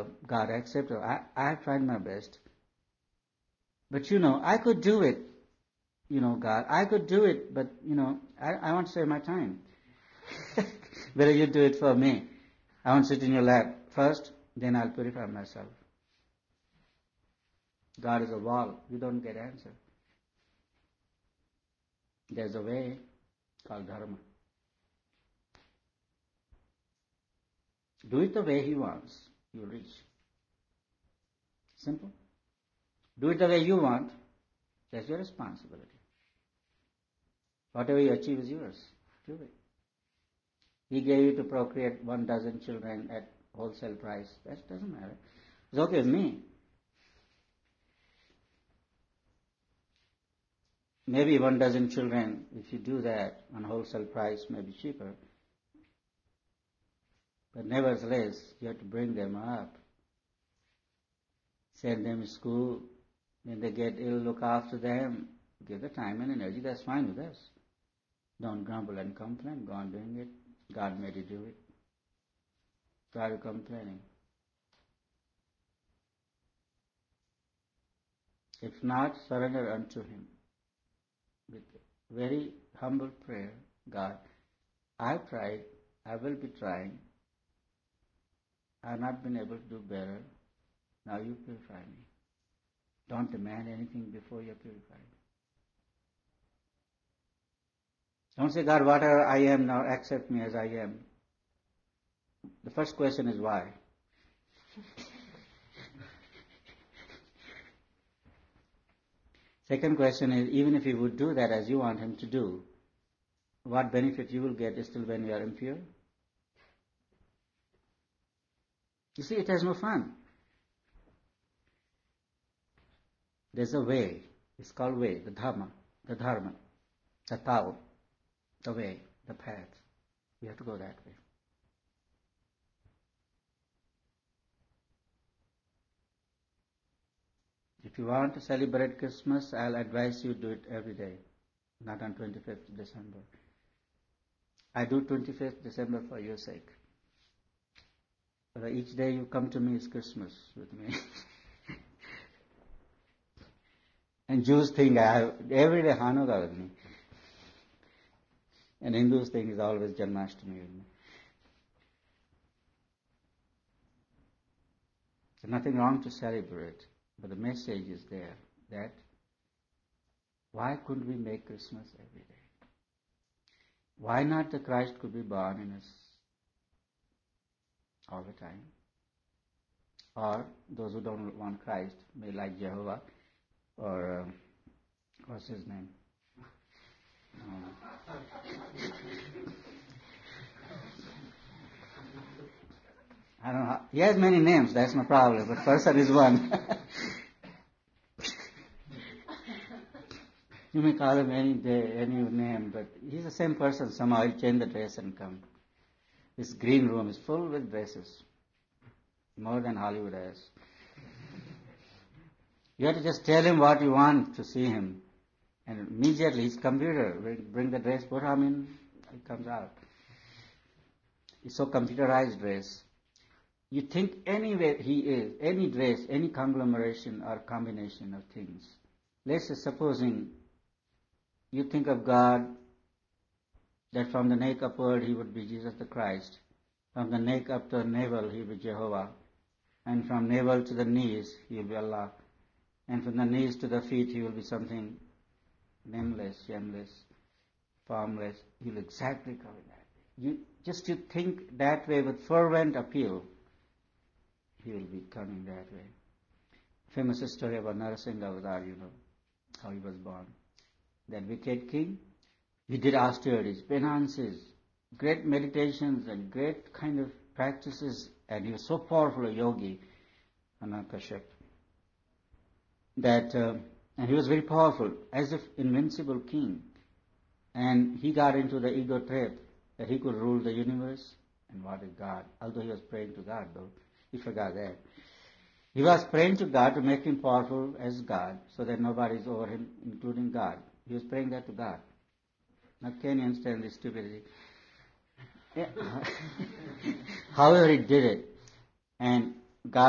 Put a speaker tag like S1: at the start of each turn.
S1: God accept it. I have tried my best. But I could do it, God. I could do it, but, I want to save my time. Better you do it for me. I want to sit in your lap first, then I'll purify myself. God is a wall. You don't get answer. There's a way called dharma. Do it the way He wants, you'll reach. Simple. Do it the way you want, that's your responsibility. Whatever you achieve is yours. Do it. He gave you to procreate 12 children at wholesale price. That doesn't matter. It's okay with me. Maybe 12 children, if you do that on wholesale price, may be cheaper. But nevertheless, you have to bring them up. Send them to school. When they get ill, look after them. Give the time and energy. That's fine with us. Don't grumble and complain. Go on doing it. God made you do it. Why are you complaining? If not, surrender unto Him. With very humble prayer, God, I've tried, I will be trying. I have not been able to do better. Now you purify me. Don't demand anything before you're purified. Don't say, God, whatever I am now, accept me as I am. The first question is why? Second question is, even if He would do that as you want Him to do, what benefit you will get is still when you are impure? You see, it has no fun. There's a way. It's called way, the dharma, the Tao, the way, the path. You have to go that way. If you want to celebrate Christmas, I'll advise you do it every day, not on 25th December. I do 25th December for your sake. But each day you come to me is Christmas with me. And Jews think I have every day Hanukkah with me. And Hindus think it's always Janmashtami with me. There's nothing wrong to celebrate, but the message is there that why couldn't we make Christmas every day? Why not the Christ could be born in us all the time? Or those who don't want Christ may like Jehovah or what's his name? I don't know. He has many names, that's no problem, but person is one. You may call him any day, any name, but he's the same person. Somehow he'll change the dress and come. This green room is full with dresses, more than Hollywood has. You have to just tell him what you want to see him, and immediately his computer will bring the dress, put him in, it comes out. It's so computerized dress. You think any way he is, any dress, any conglomeration or combination of things. Let's say supposing you think of God that from the neck upward He would be Jesus the Christ, from the neck up to the navel He will be Jehovah, and from navel to the knees He will be Allah, and from the knees to the feet He will be something nameless, shameless, formless. He will exactly cover that. You think that way with fervent appeal, He will be coming that way. Famous story about Narasimha Avatar, how he was born. That wicked king, he did austerities, penances, great meditations and great kind of practices, and he was so powerful a yogi, Anakashyap, that, and he was very powerful, as if invincible king. And he got into the ego trap that he could rule the universe. And what is God? Although he was praying to God, though, he forgot that. He was praying to God to make him powerful as God, so that nobody is over him, including God. He was praying that to God. Now can you understand this stupidity? Yeah. However, he did it. And